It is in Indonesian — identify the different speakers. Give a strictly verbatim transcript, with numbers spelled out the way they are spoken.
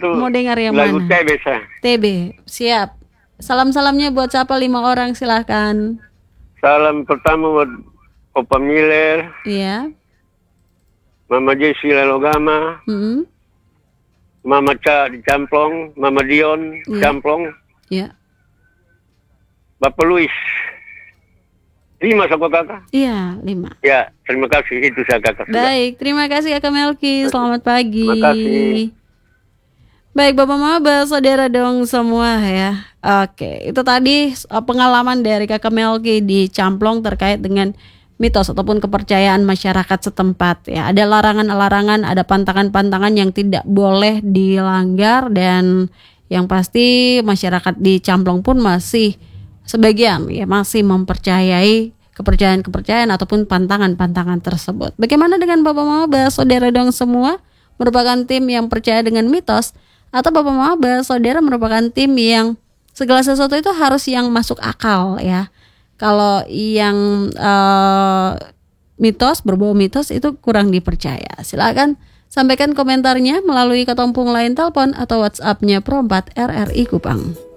Speaker 1: itu
Speaker 2: Mau dengar yang
Speaker 1: lagu
Speaker 2: mana?
Speaker 1: T B saya.
Speaker 2: T B, siap. Salam-salamnya buat siapa lima orang silahkan.
Speaker 1: Salam pertama buat Opa Miller,
Speaker 2: Iya.
Speaker 1: Mama Jessy Lelogama,
Speaker 2: Mm-mm.
Speaker 1: Mama Ca di Camplong, Mama Dion
Speaker 2: Iya.
Speaker 1: Camplong,
Speaker 2: Iya.
Speaker 1: Bapak Luis. Lima sama kakak.
Speaker 2: Iya, lima.
Speaker 1: Ya, terima kasih. Itu saya kakak. sudah.
Speaker 2: Baik, terima kasih Kakak Melki. Selamat pagi.
Speaker 1: Terima kasih.
Speaker 2: Baik, Bapak Maba, saudara dong semua ya. Oke, itu tadi uh, pengalaman dari Kakak Melki di Camplong terkait dengan mitos ataupun kepercayaan masyarakat setempat ya. Ada larangan-larangan, ada pantangan-pantangan yang tidak boleh dilanggar, dan yang pasti masyarakat di Camplong pun masih sebagian ya masih mempercayai kepercayaan-kepercayaan ataupun pantangan-pantangan tersebut. Bagaimana dengan Bapak Maba, saudara dong semua? Merupakan tim yang percaya dengan mitos, atau Bapak Maba, saudara merupakan tim yang segala sesuatu itu harus yang masuk akal ya. Kalau yang uh, mitos, berbau mitos itu kurang dipercaya. Silakan sampaikan komentarnya melalui ketompung line telepon atau WhatsApp-nya Pro empat R R I Kupang.